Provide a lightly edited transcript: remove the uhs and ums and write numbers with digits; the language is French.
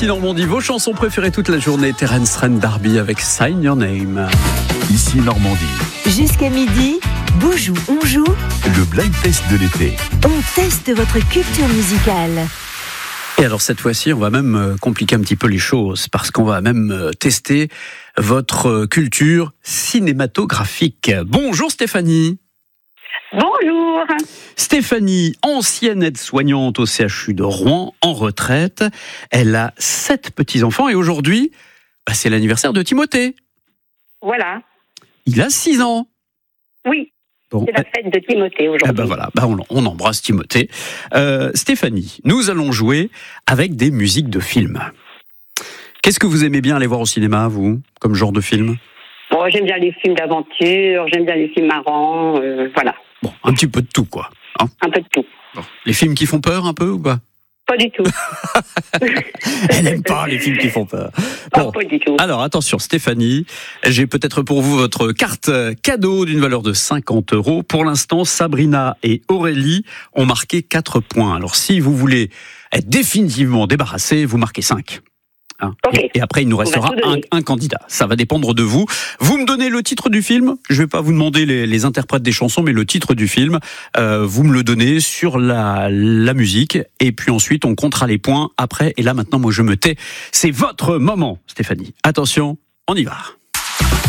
Ici Normandie, vos chansons préférées toute la journée. Terence Trent D'Arby avec Sign Your Name. Ici Normandie. Jusqu'à midi, Boujou, on joue. Le blind test de l'été. On teste votre culture musicale. Et alors cette fois-ci, on va même compliquer un petit peu les choses parce qu'on va même tester votre culture cinématographique. Bonjour Stéphanie. Bonjour. Stéphanie, ancienne aide-soignante au CHU de Rouen, en retraite. Elle a 7 petits-enfants et aujourd'hui, c'est l'anniversaire de Timothée. Voilà. Il a 6 ans. Oui. Bon, C'est la fête de Timothée aujourd'hui. voilà, on embrasse Timothée. Stéphanie, nous allons jouer avec des musiques de films. Qu'est-ce que vous aimez bien aller voir au cinéma, vous, comme genre de film ? Bon, j'aime bien les films d'aventure, j'aime bien les films marrants, voilà. Bon, un petit peu de tout, quoi. Hein ? Un peu de tout. Bon. Les films qui font peur, un peu, ou pas ? Pas du tout. Elle n'aime pas les films qui font peur. Bon. Pas du tout. Alors attention Stéphanie, j'ai peut-être pour vous votre carte cadeau d'une valeur de 50 €. Pour l'instant, Sabrina et Aurélie ont marqué 4 points. Alors si vous voulez être définitivement débarrassé, vous marquez 5. Hein. Okay. Et après, il nous restera un candidat. Ça va dépendre de vous. Vous me donnez le titre du film. Je ne vais pas vous demander les interprètes des chansons, mais le titre du film. Vous me le donnez sur la musique. Et puis ensuite, on comptera les points après. Et là, maintenant, moi, je me tais. C'est votre moment, Stéphanie. Attention, on y va.